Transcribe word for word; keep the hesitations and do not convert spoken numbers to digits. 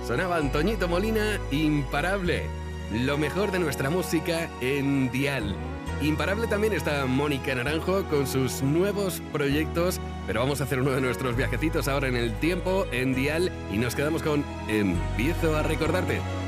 Sonaba Antoñito Molina, Imparable. Lo mejor de nuestra música en Dial. Imparable también está Mónica Naranjo con sus nuevos proyectos, pero vamos a hacer uno de nuestros viajecitos ahora en el tiempo, en Dial, y nos quedamos con Empiezo a recordarte.